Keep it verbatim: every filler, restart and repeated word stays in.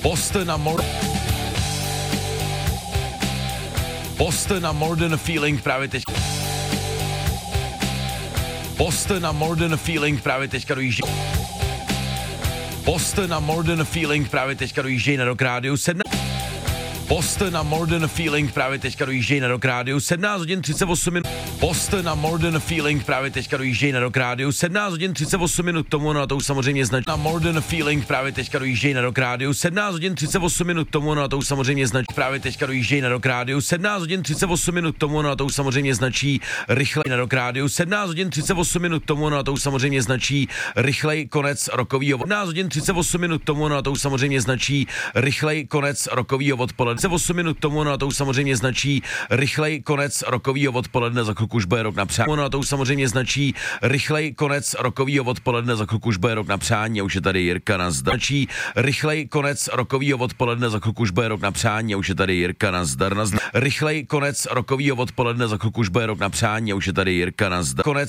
Post na more... Post na Modern Feeling právě teď... Post na Modern Feeling právě teďka dojíždí... Post na Modern Feeling právě teďka dojíždějí na Rock Rádiu sedmnáct. Post na Modern Feeling právě teďka dojíždějí na Rock Rádiu sedmnáct hodin třicet osm minut. Post na Modern Feeling právě teďka dojíždějí na Rock Rádiu sedmnáct hodin třicet osm minut tomu, no a to už samozřejmě značí. Na Modern Feeling právě teďka dojíždějí na Rock Rádiu sedmnáct hodin třicet osm minut tomu, no a to už samozřejmě značí. Právě teďka dojíždějí na Rock Rádiu sedmnáct hodin třicet osm minut tomu, no a to už samozřejmě značí rychle na Rock Rádiu sedmnáct hodin třicet osm minut tomu, no a to už samozřejmě značí rychlej konec rokovýho sedmnáct hodin třicet osm minut tomu, no a to už samozřejmě značí rychlej konec rokovýho odpoledne. osm minut tomu, no a to už samozřejmě značí rychlej konec rokovýho odpoledne, za chvilku už bude rok na přání. No a to už samozřejmě značí rychlej konec rokovýho odpoledne, za chvilku už bude rok na přání a už je tady Jirka nazdar. Značí rychlej konec rokovýho odpoledne, za chvilku už bude rok na přání a už je tady Jirka nazdar. nazdar. Rychlej konec rokovýho odpoledne, za chvilku už bude rok na přání a už je tady Jirka nazdar. Konec